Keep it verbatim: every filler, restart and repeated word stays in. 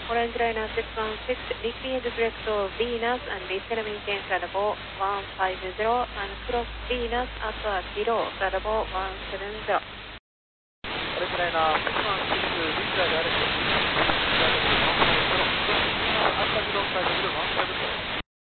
Orange Liner six one six, repeat direct Venus and descend maintain Bravo one five zero and cross Venus at zero, Bravo one seven zero. Orange Liner six one six, Vista Direct